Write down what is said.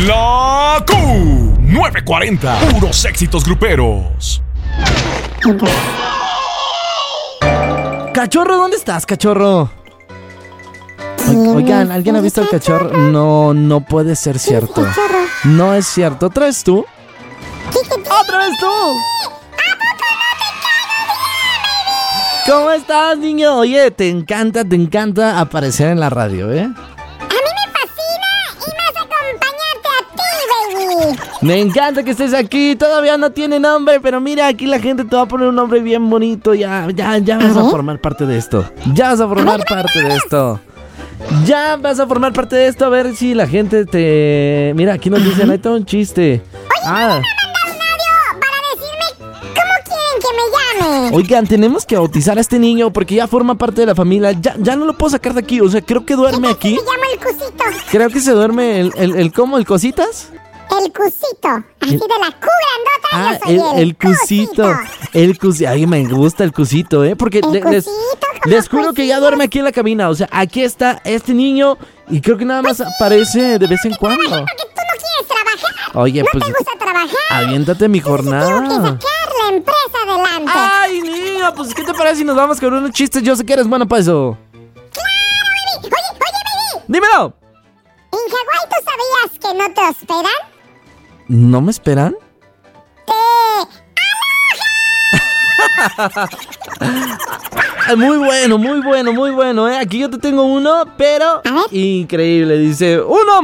La Q940. Puros éxitos gruperos. Cachorro, ¿dónde estás, cachorro? Oigan, ¿alguien ha visto al cachorro? No puede ser cierto. No es cierto. ¿Otra vez tú? ¡Otra vez tú! ¿Cómo estás, niño? Oye, te encanta aparecer en la radio, ¿eh? A mí me fascina y más acompañarte a ti, baby. Me encanta que estés aquí. Todavía no tiene nombre, pero mira, aquí la gente te va a poner un nombre bien bonito. Ya vas a formar parte de esto. Ya vas a formar parte de esto. Ya vas a formar parte de esto. A ver si la gente te... Mira, aquí nos dicen, ahí está un chiste. Oigan, tenemos que bautizar a este niño porque ya forma parte de la familia. Ya no lo puedo sacar de aquí. O sea, creo que duerme aquí. Se llama el Cusito. Creo que se duerme el ¿cómo? ¿El Cositas? El Cusito. Así de la Q grandota. Yo soy el Cusito. El Cusito. Ay, me gusta el Cusito, ¿eh? Porque les juro que ya duerme aquí en la cabina. O sea, aquí está este niño y creo que nada más aparece de vez en cuando. Porque tú no quieres trabajar. Oye, no pues... te gusta trabajar. Aviéntate mi jornada. Tengo que sacar la empresa adelante. Ay, niño, pues ¿qué te parece si nos vamos con unos chistes? Yo sé que eres bueno para eso. ¡Claro, baby! Oye, baby. ¡Dímelo! ¿En Hawái tú sabías que no te hospedan? ¿No me esperan? Muy bueno, ¿eh? Aquí yo te tengo uno, pero increíble. Dice, uno